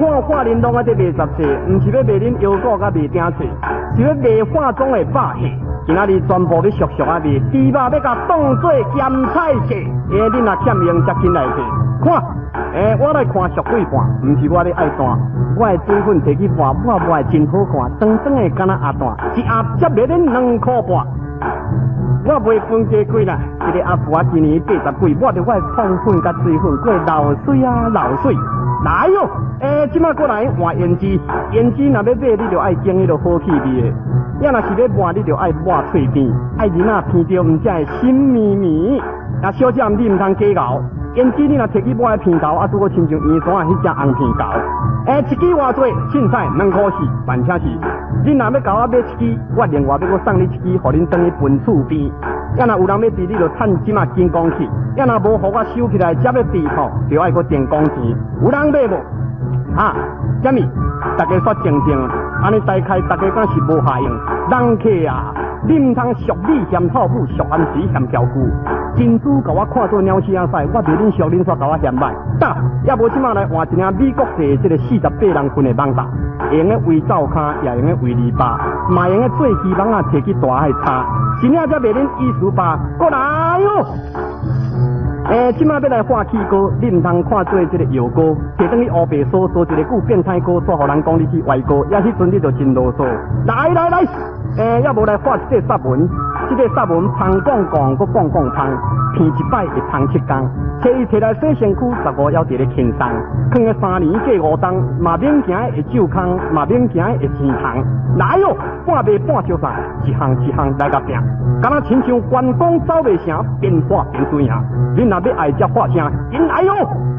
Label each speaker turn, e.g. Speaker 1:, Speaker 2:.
Speaker 1: 看化玲珑啊，在卖十世，唔是要卖恁腰果甲卖鼎嘴，是要卖化妆的把戏。今仔日全部要俗俗啊卖，猪肉要甲当做咸菜色，恁若欠用才进来去看。我来看俗对半，唔是我咧爱单，我的水粉摕去拌，我卖真好看，长长的敢若鸭蛋，一盒才卖恁2块半。我卖分价贵啦，一个阿婆今年80几，我着我的创粉甲水粉过流水啊流水。来哟，即马过来换胭脂，胭脂若要买，你着爱拣迄个好气味的；要若是要换，你着爱换脆边，爱人啊片着毋才会心绵绵。啊，小姐你毋通假熬，胭脂你若摕去买片头，啊，拄好亲像圆山啊迄只红片头。一支偌济，凊彩2块4，万请是。恁若要甲我买一支，我另外要我送你一支，互恁当去分厝边。要若有人要治，你就趁即马金光去；要若无，互我收起来，才要治吼，就爱个电工钱。有人买无？啊，什么？大家说静静，安尼大开，大家敢是无下用。人客啊，你毋通俗礼嫌臭妇，俗汉时嫌条句。真珠甲我看做鸟屎仔屎，我袂恁俗，恁煞甲我嫌歹。得，要无即马来换一领美国製即个48人份的网搭，会用个围灶骹，也用个围篱笆，嘛用个做希望啊，摕去大海插，真正才袂恁意思吧？过来哟！即马要来画气膏，你毋通看做即个药膏，摕等去乌白所做一个旧变态膏，煞互人讲你去歪膏，也迄阵你就真啰嗦。来，要无来画一块煞纹。这个煞纹芳讲讲，搁讲讲芳，片一摆会芳7工。摕伊摕来洗身躯，15还伫咧轻松。放个3年过5冬，嘛免惊会皱空，嘛免惊会生虫。来哟，半卖半小散，一项一项来甲拼，敢若亲像关公走袂成，边画边追啊！恁若要爱只画声，进来哟！